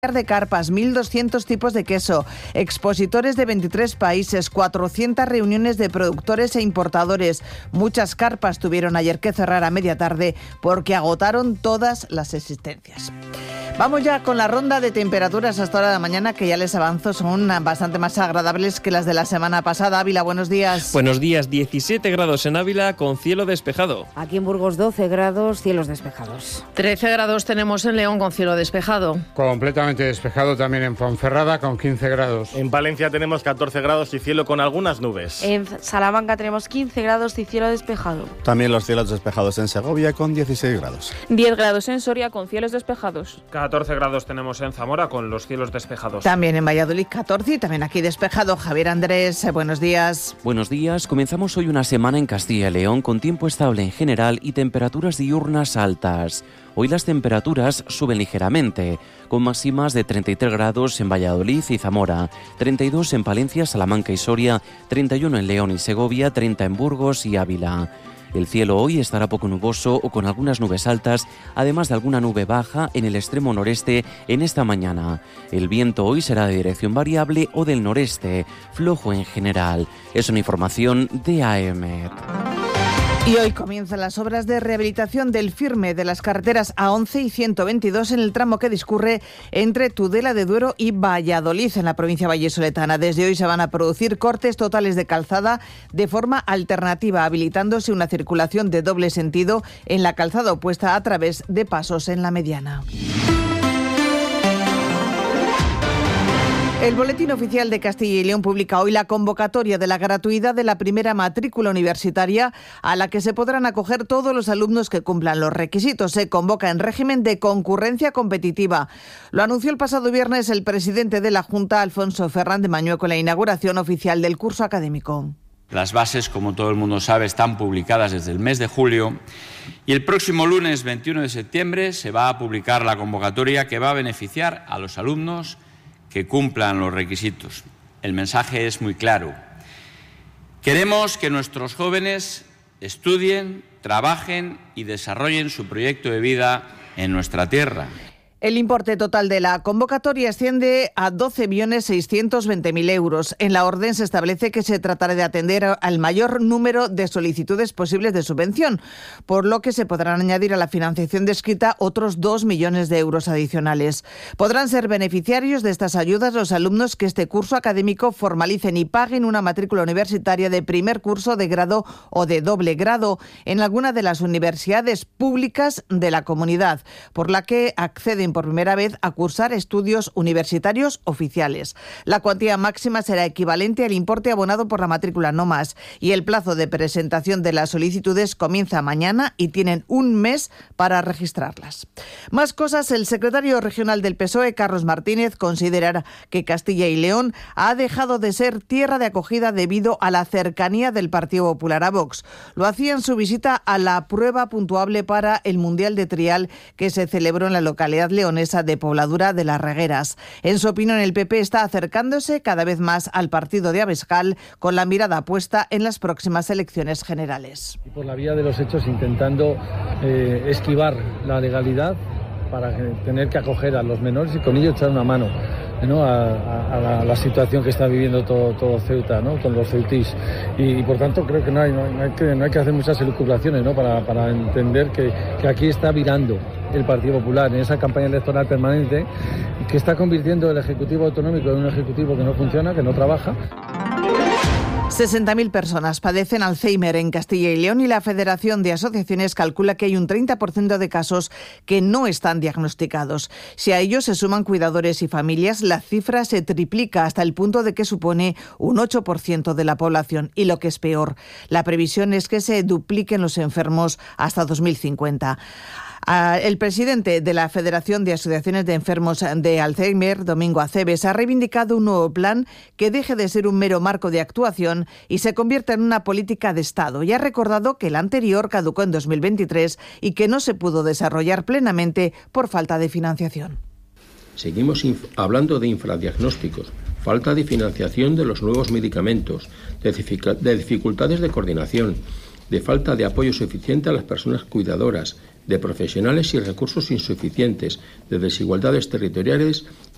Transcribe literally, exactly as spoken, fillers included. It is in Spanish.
de carpas, mil doscientos tipos de queso, expositores de veintitrés países, cuatrocientas reuniones de productores e importadores. Muchas carpas tuvieron ayer que cerrar a media tarde porque agotaron todas las existencias. Vamos ya con la ronda de temperaturas hasta hora de la mañana, que ya les avanzo, son bastante más agradables que las de la semana pasada. Ávila, buenos días. Buenos días, diecisiete grados en Ávila con cielo despejado. Aquí en Burgos doce grados, cielos despejados. trece grados tenemos en León con cielo despejado. Completamente despejado también en Ponferrada con quince grados. En Palencia tenemos catorce grados y cielo con algunas nubes. En Salamanca tenemos quince grados y cielo despejado. También los cielos despejados en Segovia con dieciséis grados. diez grados en Soria con cielos despejados. catorce grados tenemos en Zamora con los cielos despejados. También en Valladolid catorce y también aquí despejado. Javier Andrés, buenos días. Buenos días. Comenzamos hoy una semana en Castilla y León con tiempo estable en general y temperaturas diurnas altas. Hoy las temperaturas suben ligeramente, con máximas de treinta y tres grados en Valladolid y Zamora, treinta y dos en Palencia, Salamanca y Soria, treinta y uno en León y Segovia, treinta en Burgos y Ávila. El cielo hoy estará poco nuboso o con algunas nubes altas, además de alguna nube baja en el extremo noreste en esta mañana. El viento hoy será de dirección variable o del noreste, flojo en general. Es una información de A E M E T. Y hoy comienzan las obras de rehabilitación del firme de las carreteras A once y ciento veintidós en el tramo que discurre entre Tudela de Duero y Valladolid, en la provincia vallisoletana. Desde hoy se van a producir cortes totales de calzada de forma alternativa, habilitándose una circulación de doble sentido en la calzada opuesta a través de pasos en la mediana. El Boletín Oficial de Castilla y León publica hoy la convocatoria de la gratuidad de la primera matrícula universitaria, a la que se podrán acoger todos los alumnos que cumplan los requisitos. Se convoca en régimen de concurrencia competitiva. Lo anunció el pasado viernes el presidente de la Junta, Alfonso Fernández Mañueco, con la inauguración oficial del curso académico. Las bases, como todo el mundo sabe, están publicadas desde el mes de julio y el próximo lunes veintiuno de septiembre se va a publicar la convocatoria que va a beneficiar a los alumnos que cumplan los requisitos. El mensaje es muy claro. Queremos que nuestros jóvenes estudien, trabajen y desarrollen su proyecto de vida en nuestra tierra. El importe total de la convocatoria asciende a doce millones seiscientos veinte mil euros. En la orden se establece que se tratará de atender al mayor número de solicitudes posibles de subvención, por lo que se podrán añadir a la financiación descrita otros dos millones de euros adicionales. Podrán ser beneficiarios de estas ayudas los alumnos que este curso académico formalicen y paguen una matrícula universitaria de primer curso, de grado o de doble grado en alguna de las universidades públicas de la comunidad, por la que acceden por primera vez a cursar estudios universitarios oficiales. La cuantía máxima será equivalente al importe abonado por la matrícula, no más, y el plazo de presentación de las solicitudes comienza mañana y tienen un mes para registrarlas. Más cosas. El secretario regional del P S O E, Carlos Martínez, considera que Castilla y León ha dejado de ser tierra de acogida debido a la cercanía del Partido Popular a Vox. Lo hacía en su visita a la prueba puntuable para el Mundial de Trial que se celebró en la localidad leonesa de Pobladura de las Regueras. En su opinión, el P P está acercándose cada vez más al partido de Abascal, con la mirada puesta en las próximas elecciones generales. Y por la vía de los hechos, intentando eh, esquivar la legalidad para tener que acoger a los menores y con ello echar una mano, ¿no?, a, a, a la, la situación que está viviendo todo, todo Ceuta, ¿no?, con los ceutís. Y, y por tanto creo que no hay, no hay, que, no hay que hacer muchas elucubraciones, ¿no?, para, para entender que, que aquí está virando el Partido Popular en esa campaña electoral permanente, que está convirtiendo el Ejecutivo Autonómico en un Ejecutivo que no funciona, que no trabaja. sesenta mil personas padecen Alzheimer en Castilla y León y la Federación de Asociaciones calcula que hay un treinta por ciento de casos que no están diagnosticados. Si a ellos se suman cuidadores y familias, la cifra se triplica hasta el punto de que supone un ocho por ciento de la población. Y lo que es peor, la previsión es que se dupliquen los enfermos hasta dos mil cincuenta. El presidente de la Federación de Asociaciones de Enfermos de Alzheimer, Domingo Aceves, ha reivindicado un nuevo plan que deje de ser un mero marco de actuación y se convierta en una política de Estado. Y ha recordado que el anterior caducó en dos mil veintitrés y que no se pudo desarrollar plenamente por falta de financiación. Seguimos hablando de infradiagnósticos, falta de financiación de los nuevos medicamentos, de, dific- de dificultades de coordinación, de falta de apoyo suficiente a las personas cuidadoras, de profesionales y recursos insuficientes, de desigualdades territoriales